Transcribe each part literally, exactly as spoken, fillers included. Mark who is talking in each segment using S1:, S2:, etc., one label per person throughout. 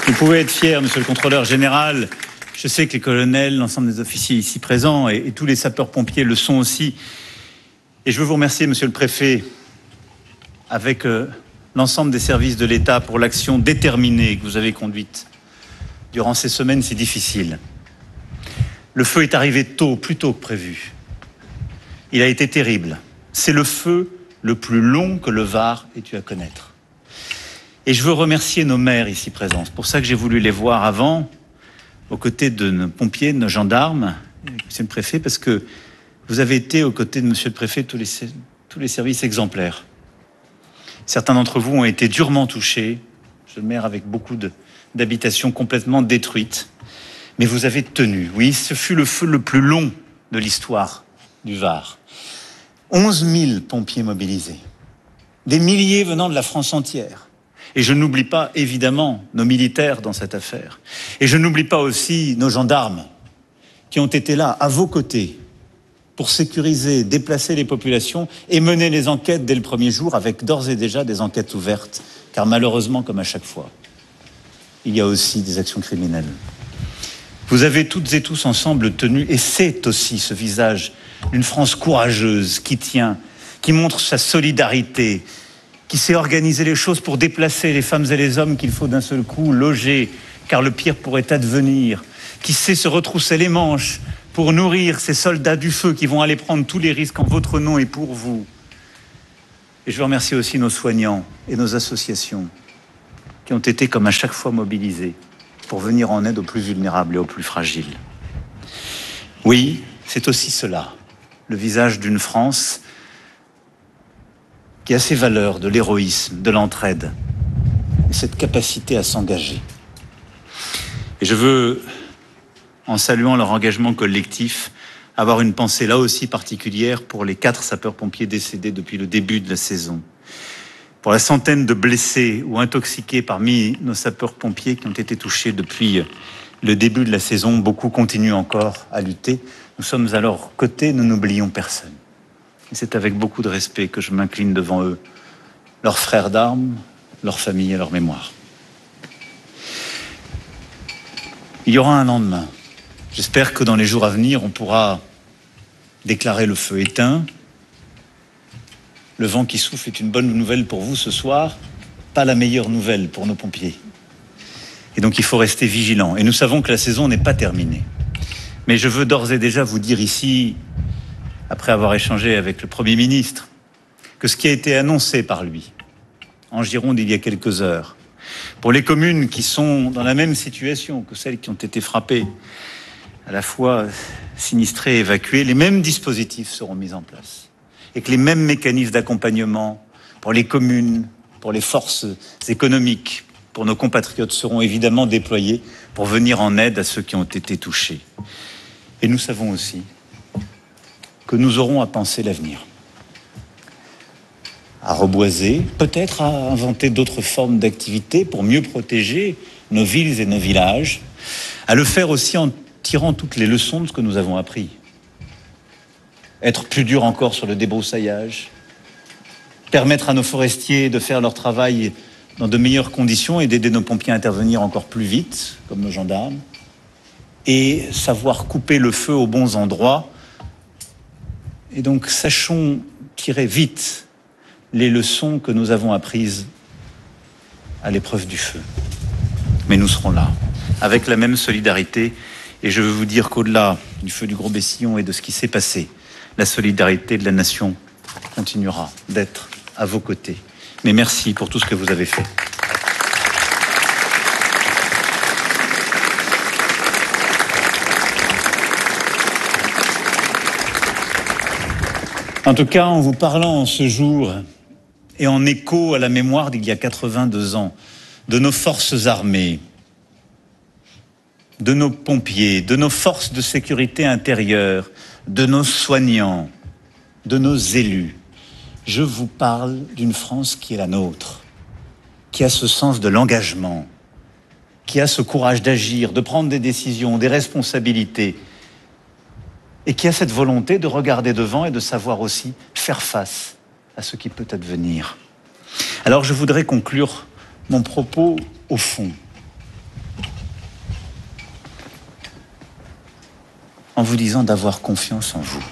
S1: Vous pouvez être fier, monsieur le contrôleur général. Je sais que les colonels, l'ensemble des officiers ici présents et, et tous les sapeurs-pompiers le sont aussi. Et je veux vous remercier, monsieur le préfet, avec euh, l'ensemble des services de l'État pour l'action déterminée que vous avez conduite durant ces semaines si difficiles. Le feu est arrivé tôt, plus tôt que prévu. Il a été terrible. C'est le feu le plus long que le Var ait eu à connaître. Et je veux remercier nos maires ici présents. C'est pour ça que j'ai voulu les voir avant, aux côtés de nos pompiers, de nos gendarmes, monsieur le préfet, parce que vous avez été aux côtés de monsieur le préfet tous les, tous les services exemplaires. Certains d'entre vous ont été durement touchés, monsieur le maire, avec beaucoup de, d'habitations complètement détruites. Mais vous avez tenu. Oui, ce fut le feu le plus long de l'histoire du Var. onze mille pompiers mobilisés. Des milliers venant de la France entière. Et je n'oublie pas, évidemment, nos militaires dans cette affaire. Et je n'oublie pas aussi nos gendarmes qui ont été là, à vos côtés, pour sécuriser, déplacer les populations et mener les enquêtes dès le premier jour, avec d'ores et déjà des enquêtes ouvertes. Car malheureusement, comme à chaque fois, il y a aussi des actions criminelles. Vous avez toutes et tous ensemble tenu, et c'est aussi ce visage d'une France courageuse qui tient, qui montre sa solidarité, qui sait organiser les choses pour déplacer les femmes et les hommes qu'il faut d'un seul coup loger, car le pire pourrait advenir, qui sait se retrousser les manches pour nourrir ces soldats du feu qui vont aller prendre tous les risques en votre nom et pour vous. Et je veux remercier aussi nos soignants et nos associations qui ont été comme à chaque fois mobilisés pour venir en aide aux plus vulnérables et aux plus fragiles. Oui, c'est aussi cela, le visage d'une France qui a ces valeurs de l'héroïsme, de l'entraide, et cette capacité à s'engager. Et je veux, en saluant leur engagement collectif, avoir une pensée là aussi particulière pour les quatre sapeurs-pompiers décédés depuis le début de la saison, pour la centaine de blessés ou intoxiqués parmi nos sapeurs-pompiers qui ont été touchés depuis le début de la saison. Beaucoup continuent encore à lutter. Nous sommes à leur côté, nous n'oublions personne. Et c'est avec beaucoup de respect que je m'incline devant eux, leurs frères d'armes, leurs familles et leur mémoire. Il y aura un lendemain. J'espère que dans les jours à venir, on pourra déclarer le feu éteint. Le vent qui souffle est une bonne nouvelle pour vous ce soir, pas la meilleure nouvelle pour nos pompiers. Et donc il faut rester vigilant. Et nous savons que la saison n'est pas terminée. Mais je veux d'ores et déjà vous dire ici, après avoir échangé avec le Premier ministre, que ce qui a été annoncé par lui en Gironde il y a quelques heures, pour les communes qui sont dans la même situation que celles qui ont été frappées, à la fois sinistrées et évacuées, les mêmes dispositifs seront mis en place. Et que les mêmes mécanismes d'accompagnement pour les communes, pour les forces économiques, pour nos compatriotes seront évidemment déployés pour venir en aide à ceux qui ont été touchés. Et nous savons aussi que nous aurons à penser l'avenir, à reboiser, peut-être à inventer d'autres formes d'activités pour mieux protéger nos villes et nos villages, à le faire aussi en tirant toutes les leçons de ce que nous avons appris. Être plus dur encore sur le débroussaillage, permettre à nos forestiers de faire leur travail dans de meilleures conditions et d'aider nos pompiers à intervenir encore plus vite, comme nos gendarmes, et savoir couper le feu aux bons endroits. Et donc, sachons tirer vite les leçons que nous avons apprises à l'épreuve du feu. Mais nous serons là, avec la même solidarité. Et je veux vous dire qu'au-delà du feu du Gros-Bessillon et de ce qui s'est passé, la solidarité de la nation continuera d'être à vos côtés. Mais merci pour tout ce que vous avez fait. En tout cas, en vous parlant en ce jour et en écho à la mémoire d'il y a quatre-vingt-deux ans, de nos forces armées, de nos pompiers, de nos forces de sécurité intérieure, de nos soignants, de nos élus, je vous parle d'une France qui est la nôtre, qui a ce sens de l'engagement, qui a ce courage d'agir, de prendre des décisions, des responsabilités, et qui a cette volonté de regarder devant et de savoir aussi faire face à ce qui peut advenir. Alors je voudrais conclure mon propos au fond, en vous disant d'avoir confiance en vous.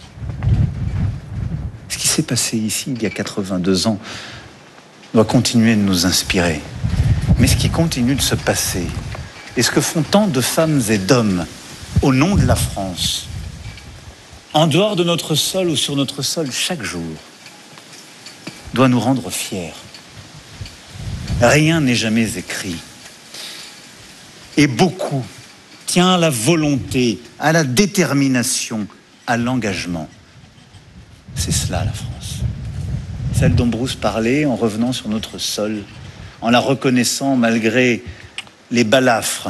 S1: Ce qui s'est passé ici il y a quatre-vingt-deux ans doit continuer de nous inspirer. Mais ce qui continue de se passer, et ce que font tant de femmes et d'hommes au nom de la France, en dehors de notre sol ou sur notre sol chaque jour, doit nous rendre fiers. Rien n'est jamais écrit. Et beaucoup tient à la volonté, à la détermination, à l'engagement. C'est cela la France. Celle dont Bruce parlait en revenant sur notre sol, en la reconnaissant malgré les balafres.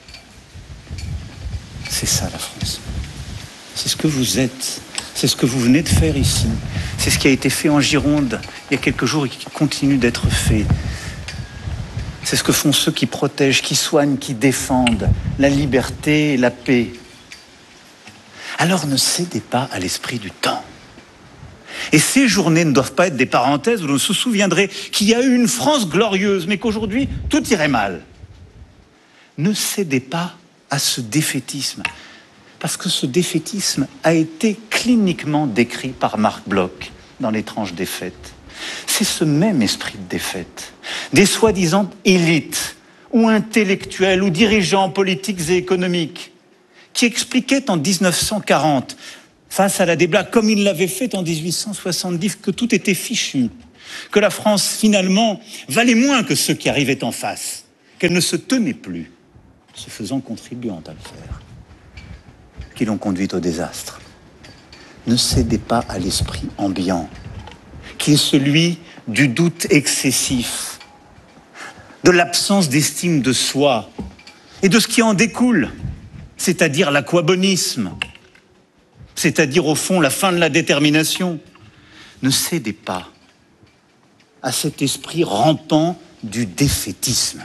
S1: C'est ça la France. C'est ce que vous êtes. C'est ce que vous venez de faire ici. C'est ce qui a été fait en Gironde il y a quelques jours et qui continue d'être fait. C'est ce que font ceux qui protègent, qui soignent, qui défendent la liberté et la paix. Alors ne cédez pas à l'esprit du temps. Et ces journées ne doivent pas être des parenthèses où l'on se souviendrait qu'il y a eu une France glorieuse, mais qu'aujourd'hui, tout irait mal. Ne cédez pas à ce défaitisme, parce que ce défaitisme a été cliniquement décrit par Marc Bloch dans L'étrange défaite. C'est ce même esprit de défaite, des soi-disant élites, ou intellectuels, ou dirigeants politiques et économiques, qui expliquaient en dix-neuf cent quarante, face à la débâcle, comme ils l'avaient fait en dix-huit cent soixante-dix, que tout était fichu, que la France, finalement, valait moins que ceux qui arrivaient en face, qu'elle ne se tenait plus, se faisant contribuant à le faire, qui l'ont conduite au désastre. Ne cédez pas à l'esprit ambiant, qui est celui du doute excessif, de l'absence d'estime de soi et de ce qui en découle, c'est-à-dire l'aquabonisme, c'est-à-dire au fond la fin de la détermination. Ne cédez pas à cet esprit rampant du défaitisme.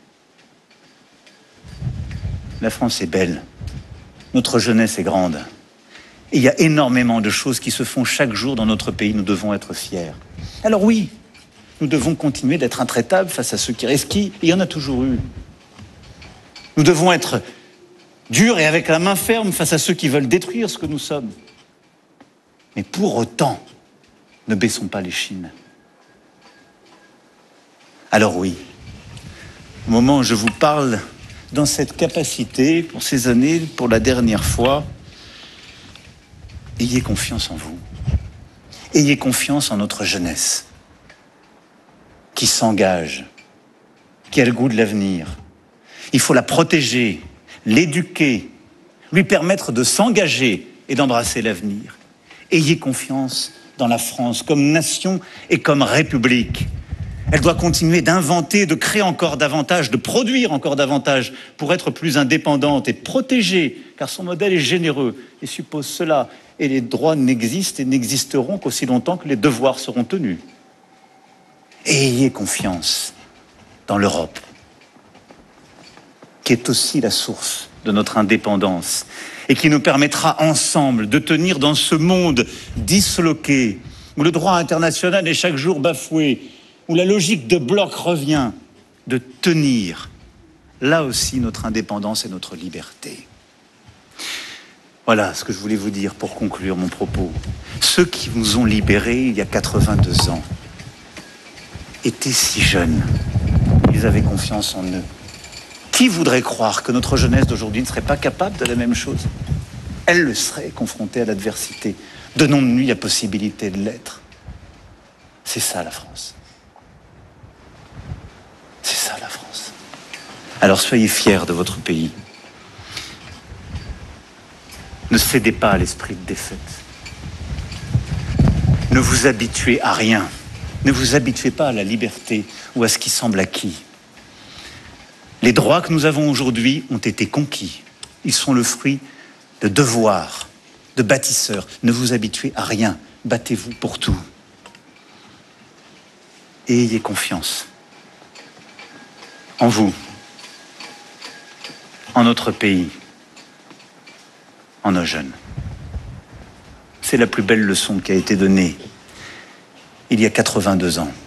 S1: La France est belle, notre jeunesse est grande. Et il y a énormément de choses qui se font chaque jour dans notre pays. Nous devons être fiers. Alors oui, nous devons continuer d'être intraitables face à ceux qui risquent. Il y en a toujours eu. Nous devons être durs et avec la main ferme face à ceux qui veulent détruire ce que nous sommes. Mais pour autant, ne baissons pas l'échine. Alors oui, au moment où je vous parle, dans cette capacité, pour ces années, pour la dernière fois, ayez confiance en vous. Ayez confiance en notre jeunesse, qui s'engage, qui a le goût de l'avenir. Il faut la protéger, l'éduquer, lui permettre de s'engager et d'embrasser l'avenir. Ayez confiance dans la France comme nation et comme république. Elle doit continuer d'inventer, de créer encore davantage, de produire encore davantage pour être plus indépendante et protégée, car son modèle est généreux et suppose cela. Et les droits n'existent et n'existeront qu'aussi longtemps que les devoirs seront tenus. Et ayez confiance dans l'Europe, qui est aussi la source de notre indépendance et qui nous permettra ensemble de tenir dans ce monde disloqué, où le droit international est chaque jour bafoué, où la logique de bloc revient, de tenir là aussi notre indépendance et notre liberté. Voilà ce que je voulais vous dire pour conclure mon propos. Ceux qui nous ont libérés il y a quatre-vingt-deux ans étaient si jeunes, ils avaient confiance en eux. Qui voudrait croire que notre jeunesse d'aujourd'hui ne serait pas capable de la même chose? Elle le serait, confrontée à l'adversité. Donnons-lui la possibilité de l'être. C'est ça la France. C'est ça la France. Alors soyez fiers de votre pays. Ne cédez pas à l'esprit de défaite. Ne vous habituez à rien. Ne vous habituez pas à la liberté ou à ce qui semble acquis. Les droits que nous avons aujourd'hui ont été conquis. Ils sont le fruit de devoirs, de bâtisseurs. Ne vous habituez à rien. Battez-vous pour tout. Et ayez confiance en vous, en notre pays, en nos jeunes. C'est la plus belle leçon qui a été donnée il y a quatre-vingt-deux ans.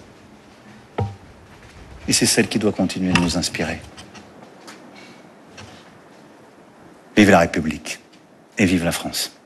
S1: Et c'est celle qui doit continuer de nous inspirer. Vive la République! et vive la France.